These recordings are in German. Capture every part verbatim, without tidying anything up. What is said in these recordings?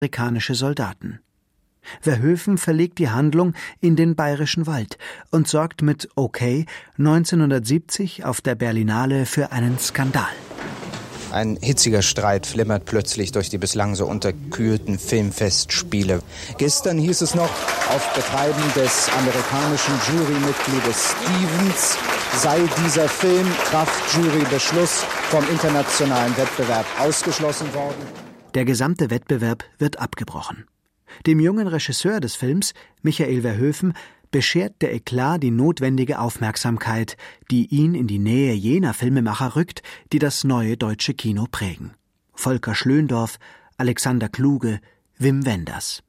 amerikanische Soldaten. Verhoeven verlegt die Handlung in den Bayerischen Wald und sorgt mit Okay neunzehnhundertsiebzig auf der Berlinale für einen Skandal. Ein hitziger Streit flimmert plötzlich durch die bislang so unterkühlten Filmfestspiele. Gestern hieß es noch, auf Betreiben des amerikanischen Jurymitgliedes Stevens sei dieser Film kraft Jurybeschluss vom internationalen Wettbewerb ausgeschlossen worden. Der gesamte Wettbewerb wird abgebrochen. Dem jungen Regisseur des Films, Michael Verhoeven, beschert der Eklat die notwendige Aufmerksamkeit, die ihn in die Nähe jener Filmemacher rückt, die das neue deutsche Kino prägen. Volker Schlöndorff, Alexander Kluge, Wim Wenders.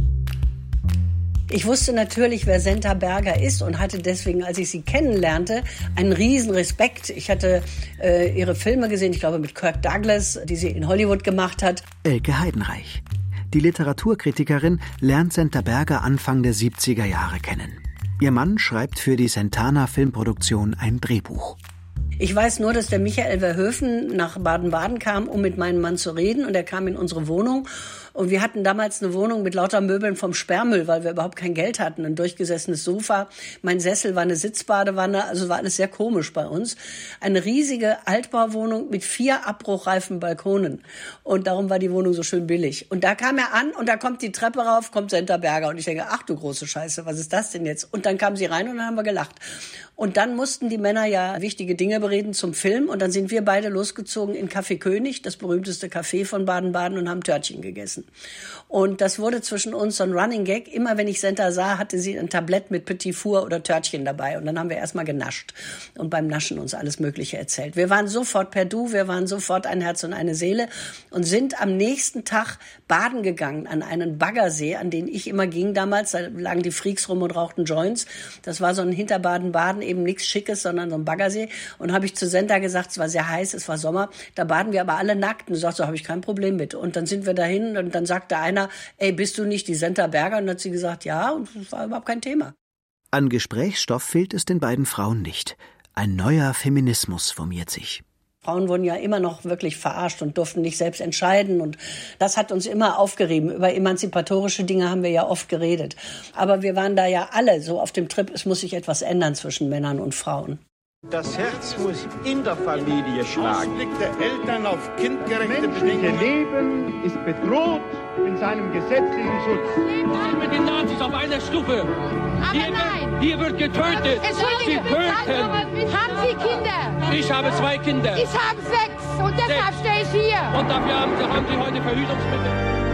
Ich wusste natürlich, wer Senta Berger ist und hatte deswegen, als ich sie kennenlernte, einen riesen Respekt. Ich hatte äh, ihre Filme gesehen, ich glaube mit Kirk Douglas, die sie in Hollywood gemacht hat. Elke Heidenreich. Die Literaturkritikerin lernt Senta Berger Anfang der siebziger Jahre kennen. Ihr Mann schreibt für die Sentana Filmproduktion ein Drehbuch. Ich weiß nur, dass der Michael Verhoeven nach Baden-Baden kam, um mit meinem Mann zu reden. Und er kam in unsere Wohnung. Und wir hatten damals eine Wohnung mit lauter Möbeln vom Sperrmüll, weil wir überhaupt kein Geld hatten. Ein durchgesessenes Sofa, mein Sessel war eine Sitzbadewanne, also war alles sehr komisch bei uns. Eine riesige Altbauwohnung mit vier abbruchreifen Balkonen. Und darum war die Wohnung so schön billig. Und da kam er an und da kommt die Treppe rauf, kommt Senta Berger. Und ich denke, ach du große Scheiße, was ist das denn jetzt? Und dann kam sie rein und dann haben wir gelacht. Und dann mussten die Männer ja wichtige Dinge bereden zum Film. Und dann sind wir beide losgezogen in Café König, das berühmteste Café von Baden-Baden, und haben Törtchen gegessen. Und das wurde zwischen uns so ein Running Gag. Immer wenn ich Senta sah, hatte sie ein Tablett mit Petit Four oder Törtchen dabei. Und dann haben wir erstmal genascht und beim Naschen uns alles Mögliche erzählt. Wir waren sofort per Du, wir waren sofort ein Herz und eine Seele und sind am nächsten Tag baden gegangen an einen Baggersee, an den ich immer ging damals. Da lagen die Freaks rum und rauchten Joints. Das war so ein hinter Baden-Baden, eben nichts Schickes, sondern so ein Baggersee. Und habe ich zu Senta gesagt, es war sehr heiß, es war Sommer, da baden wir aber alle nackt. Und sie sagt, so habe ich kein Problem mit. Und dann sind wir dahin und dann sagte einer, ey, bist du nicht die Senta Berger? Und dann hat sie gesagt, ja, und das war überhaupt kein Thema. An Gesprächsstoff fehlt es den beiden Frauen nicht. Ein neuer Feminismus formiert sich. Frauen wurden ja immer noch wirklich verarscht und durften nicht selbst entscheiden. Und das hat uns immer aufgerieben. Über emanzipatorische Dinge haben wir ja oft geredet. Aber wir waren da ja alle so auf dem Trip, es muss sich etwas ändern zwischen Männern und Frauen. Das Herz muss in der Familie schlagen. Ausblick der Eltern auf kindgerechte Bedingungen. Leben ist bedroht in seinem gesetzlichen Schutz. Mit den Nazis auf einer Stufe. Aber hier nein. Wird, hier wird getötet. Sie töten. Haben Sie Kinder? Ich habe zwei Kinder. Ich habe sechs und deshalb stehe ich hier. Und dafür haben Sie, haben Sie heute Verhütungsmittel.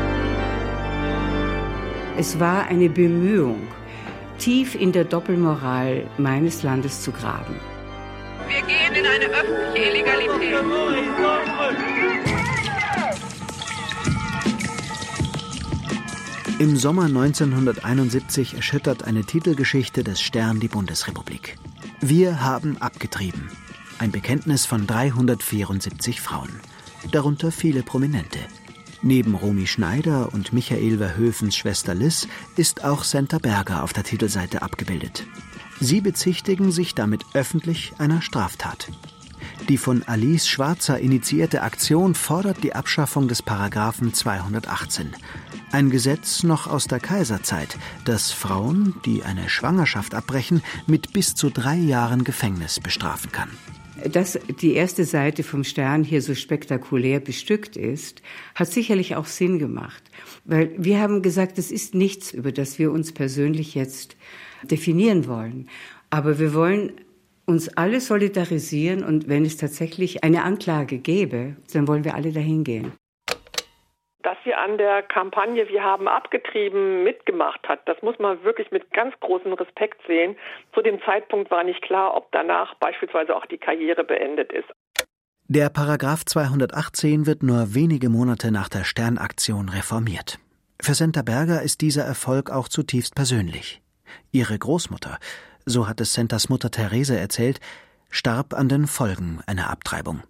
Es war eine Bemühung, tief in der Doppelmoral meines Landes zu graben. Wir gehen in eine öffentliche Illegalität. Im Sommer neunzehnhunderteinundsiebzig erschüttert eine Titelgeschichte des Stern die Bundesrepublik. Wir haben abgetrieben. Ein Bekenntnis von dreihundertvierundsiebzig Frauen. Darunter viele Prominente. Neben Romy Schneider und Michael Verhoevens Schwester Liz ist auch Senta Berger auf der Titelseite abgebildet. Sie bezichtigen sich damit öffentlich einer Straftat. Die von Alice Schwarzer initiierte Aktion fordert die Abschaffung des Paragraphen zweihundertachtzehn. Ein Gesetz noch aus der Kaiserzeit, das Frauen, die eine Schwangerschaft abbrechen, mit bis zu drei Jahren Gefängnis bestrafen kann. Dass die erste Seite vom Stern hier so spektakulär bestückt ist, hat sicherlich auch Sinn gemacht. Weil wir haben gesagt, es ist nichts, über das wir uns persönlich jetzt definieren wollen. Aber wir wollen uns alle solidarisieren und wenn es tatsächlich eine Anklage gäbe, dann wollen wir alle dahin gehen. Dass sie an der Kampagne Wir haben abgetrieben mitgemacht hat, das muss man wirklich mit ganz großem Respekt sehen. Zu dem Zeitpunkt war nicht klar, ob danach beispielsweise auch die Karriere beendet ist. Der Paragraph zweihundertachtzehn wird nur wenige Monate nach der Sternaktion reformiert. Für Senta Berger ist dieser Erfolg auch zutiefst persönlich. Ihre Großmutter, so hat es Sentas Mutter Therese erzählt, starb an den Folgen einer Abtreibung.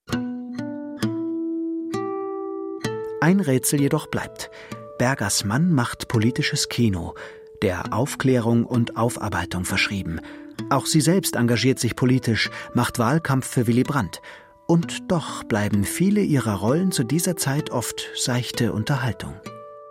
Ein Rätsel jedoch bleibt. Bergers Mann macht politisches Kino, der Aufklärung und Aufarbeitung verschrieben. Auch sie selbst engagiert sich politisch, macht Wahlkampf für Willy Brandt. Und doch bleiben viele ihrer Rollen zu dieser Zeit oft seichte Unterhaltung.